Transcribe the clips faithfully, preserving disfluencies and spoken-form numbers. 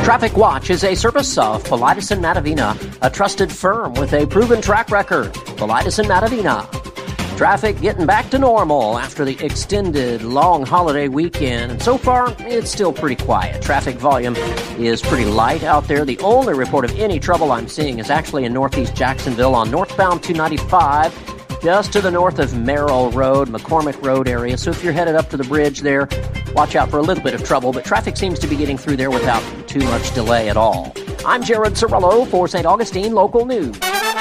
Traffic Watch is a service of Paulides and Matavina, a trusted firm with a proven track record. Paulides and Matavina. Traffic getting back to normal after the extended long holiday weekend. And so far, it's still pretty quiet. Traffic volume is pretty light out there. The only report of any trouble I'm seeing is actually in northeast Jacksonville on northbound two ninety-five, just to the north of Merrill Road, McCormick Road area. So if you're headed up to the bridge there, watch out for a little bit of trouble, but traffic seems to be getting through there without too much delay at all. I'm Jared Cirillo for Saint Augustine Local News.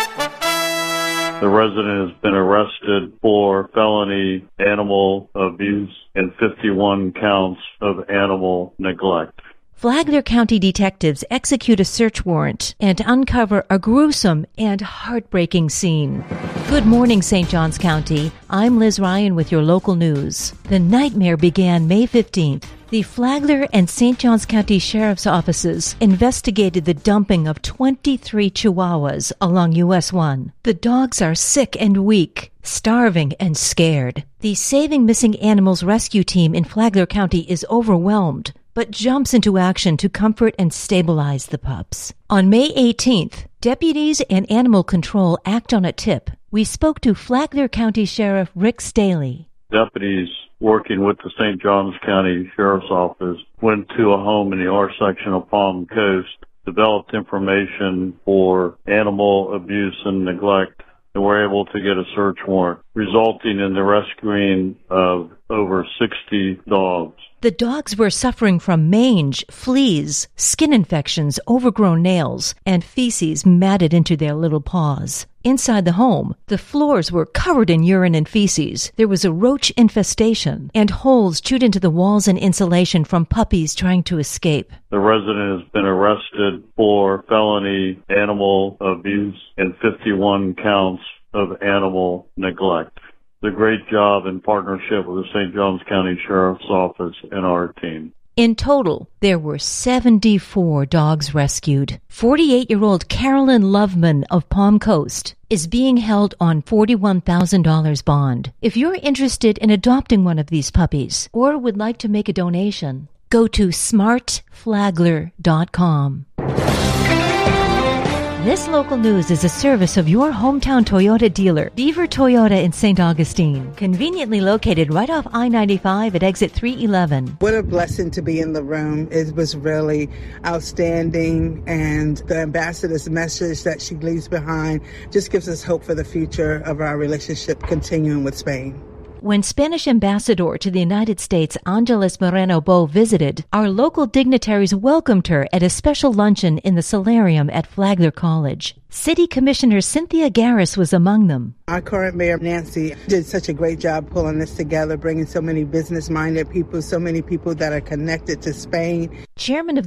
The resident has been arrested for felony animal abuse and fifty-one counts of animal neglect. Flagler County detectives execute a search warrant and uncover a gruesome and heartbreaking scene. Good morning, Saint Johns County. I'm Liz Ryan with your local news. The nightmare began May fifteenth. The Flagler and Saint Johns County Sheriff's Offices investigated the dumping of twenty-three Chihuahuas along U S one. The dogs are sick and weak, starving and scared. The Saving Missing Animals Rescue Team in Flagler County is overwhelmed, but jumps into action to comfort and stabilize the pups. On May eighteenth, deputies and animal control act on a tip. We spoke to Flagler County Sheriff Rick Staley. Deputies working with the Saint Johns County Sheriff's Office went to a home in the R section of Palm Coast, developed information for animal abuse and neglect, and were able to get a search warrant, resulting in the rescuing of over sixty dogs. The dogs were suffering from mange, fleas, skin infections, overgrown nails, and feces matted into their little paws. Inside the home, the floors were covered in urine and feces. There was a roach infestation and holes chewed into the walls and insulation from puppies trying to escape. The resident has been arrested for felony animal abuse and fifty-one counts of animal neglect. A great job in partnership with the Saint Johns County Sheriff's Office and our team. In total, there were seventy-four dogs rescued. forty-eight-year-old Carolyn Loveman of Palm Coast is being held on forty-one thousand dollars bond. If you're interested in adopting one of these puppies or would like to make a donation, go to smart flagler dot com. This local news is a service of your hometown Toyota dealer, Beaver Toyota in Saint Augustine, conveniently located right off I ninety-five at exit three eleven. What a blessing to be in the room. It was really outstanding, and the ambassador's message that she leaves behind just gives us hope for the future of our relationship continuing with Spain. When Spanish ambassador to the United States Angeles Moreno-Bo visited, our local dignitaries welcomed her at a special luncheon in the solarium at Flagler College. City Commissioner Cynthia Garris was among them. Our current mayor, Nancy, did such a great job pulling this together, bringing so many business-minded people, so many people that are connected to Spain. Chairman of